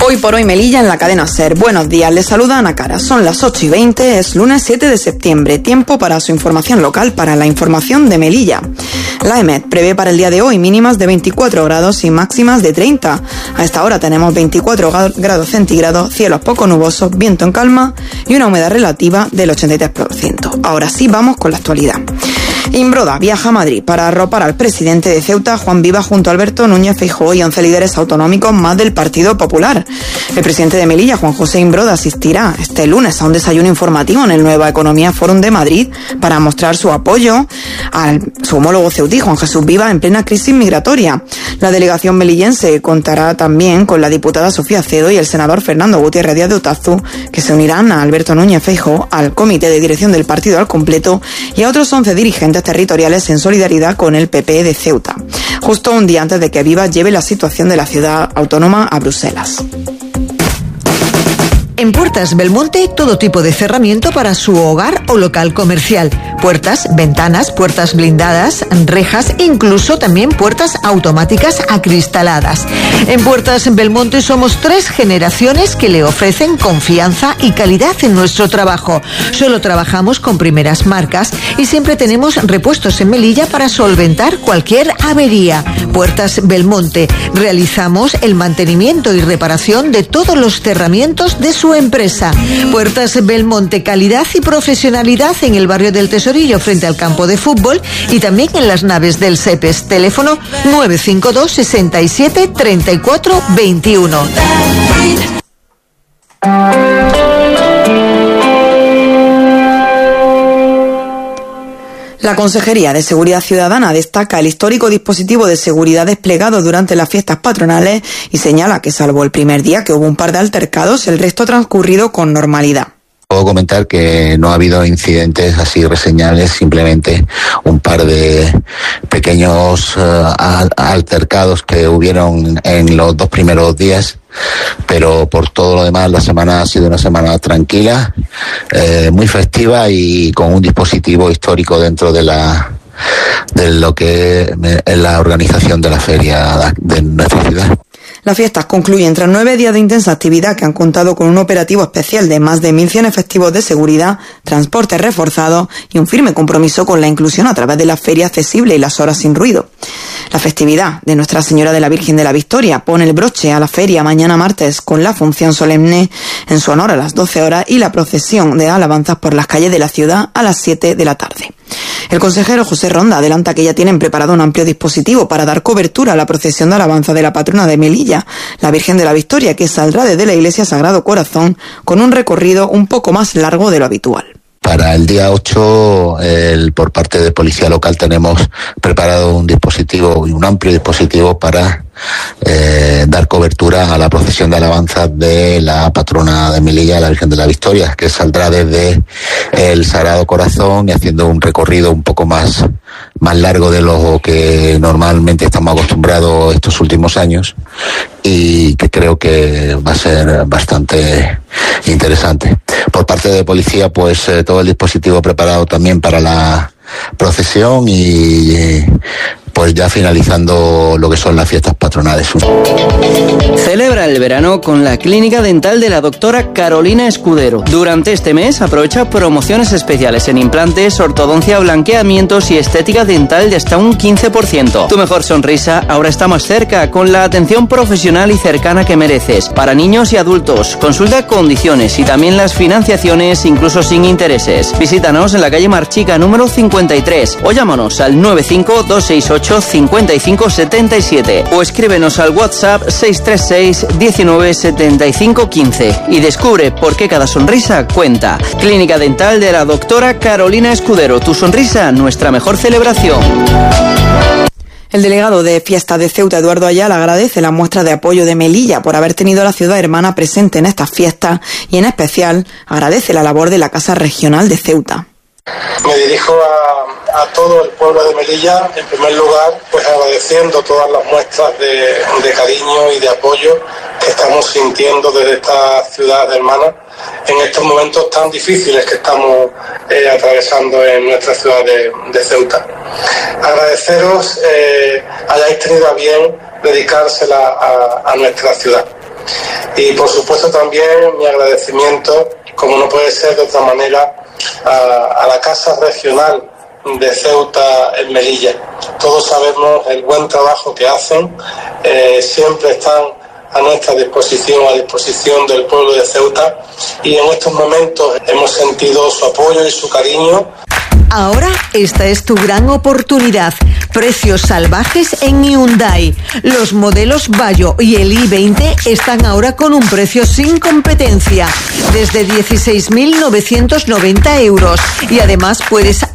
Hoy por hoy Melilla en la cadena SER. Buenos días, les saluda Ana Cara. Son las 8:20, es lunes 7 de septiembre. Tiempo para su información local, para la información de Melilla. La EMET prevé para el día de hoy mínimas de 24 grados y máximas de 30. A esta hora tenemos 24 grados centígrados, cielos poco nubosos, viento en calma y una humedad relativa del 83%. Ahora sí, vamos con la actualidad. Imbroda viaja a Madrid para arropar al presidente de Ceuta, Juan Viva, junto a Alberto Núñez Feijóo y 11 líderes autonómicos más del Partido Popular. El presidente de Melilla, Juan José Imbroda, asistirá este lunes a un desayuno informativo en el Nueva Economía Fórum de Madrid para mostrar su apoyo a su homólogo ceutí, Juan Jesús Viva, en plena crisis migratoria. La delegación melillense contará también con la diputada Sofía Cedo y el senador Fernando Gutiérrez Díaz de Otazu, que se unirán a Alberto Núñez Feijóo, al comité de dirección del partido al completo y a otros 11 dirigentes territoriales en solidaridad con el PP de Ceuta, justo un día antes de que Viva lleve la situación de la ciudad autónoma a Bruselas. En Puertas Belmonte, todo tipo de cerramiento para su hogar o local comercial. Puertas, ventanas, puertas blindadas, rejas, incluso también puertas automáticas acristaladas. En Puertas Belmonte somos 3 generaciones que le ofrecen confianza y calidad en nuestro trabajo. Solo trabajamos con primeras marcas y siempre tenemos repuestos en Melilla para solventar cualquier avería. Puertas Belmonte. Realizamos el mantenimiento y reparación de todos los cerramientos de su empresa. Puertas Belmonte, calidad y profesionalidad en el barrio del Tesorillo frente al campo de fútbol y también en las naves del SEPES. Teléfono 952 67 34 21. La Consejería de Seguridad Ciudadana destaca el histórico dispositivo de seguridad desplegado durante las fiestas patronales y señala que salvo el primer día, que hubo un par de altercados, el resto ha transcurrido con normalidad. Puedo comentar que no ha habido incidentes así reseñables, simplemente un par de pequeños altercados que hubieron en los 2 primeros días, pero por todo lo demás la semana ha sido una semana tranquila, muy festiva y con un dispositivo histórico dentro de lo que es la organización de la feria de nuestra ciudad. Las fiestas concluyen tras 9 días de intensa actividad que han contado con un operativo especial de más de 1.100 efectivos de seguridad, transporte reforzado y un firme compromiso con la inclusión a través de la feria accesible y las horas sin ruido. La festividad de Nuestra Señora de la Virgen de la Victoria pone el broche a la feria mañana martes con la función solemne en su honor a las 12 horas y la procesión de alabanzas por las calles de la ciudad a las 7 de la tarde. El consejero José Ronda adelanta que ya tienen preparado un amplio dispositivo para dar cobertura a la procesión de alabanza de la patrona de Melilla, la Virgen de la Victoria, que saldrá desde la Iglesia Sagrado Corazón con un recorrido un poco más largo de lo habitual. Para el día 8, por parte de Policía Local tenemos preparado un dispositivo y un amplio dispositivo para dar cobertura a la procesión de alabanza de la patrona de Melilla, la Virgen de la Victoria, que saldrá desde el Sagrado Corazón y haciendo un recorrido un poco más largo de lo que normalmente estamos acostumbrados estos últimos años y que creo que va a ser bastante interesante. Por parte de Policía, pues todo el dispositivo preparado también para la procesión y pues ya finalizando lo que son las fiestas patronales. Celebra el verano con la clínica dental de la doctora Carolina Escudero. Durante este mes aprovecha promociones especiales en implantes, ortodoncia, blanqueamientos y estética dental de hasta un 15%. Tu mejor sonrisa ahora está más cerca con la atención profesional y cercana que mereces. Para niños y adultos, consulta condiciones y también las financiaciones incluso sin intereses. Visítanos en la calle Marchica número 53 o llámanos al 95-268-5577 o escríbenos al WhatsApp 636 19 75 15 y descubre por qué cada sonrisa cuenta. Clínica Dental de la doctora Carolina Escudero. Tu sonrisa, nuestra mejor celebración. El delegado de Fiestas de Ceuta, Eduardo Ayala, agradece la muestra de apoyo de Melilla por haber tenido a la ciudad hermana presente en estas fiestas y en especial agradece la labor de la Casa Regional de Ceuta. Me dirijo a todo el pueblo de Melilla, en primer lugar, pues agradeciendo todas las muestras de cariño y de apoyo que estamos sintiendo desde esta ciudad hermana en estos momentos tan difíciles que estamos atravesando en nuestra ciudad de Ceuta. Agradeceros hayáis tenido a bien dedicársela a nuestra ciudad. Y por supuesto también mi agradecimiento, como no puede ser de otra manera, a la Casa Regional de Ceuta en Melilla. Todos sabemos el buen trabajo que hacen, siempre están a nuestra disposición, a disposición del pueblo de Ceuta, y en estos momentos hemos sentido su apoyo y su cariño. Ahora esta es tu gran oportunidad. Precios salvajes en Hyundai. Los modelos Bayo y el i20 están ahora con un precio sin competencia, desde 16.990 euros. Y además puedes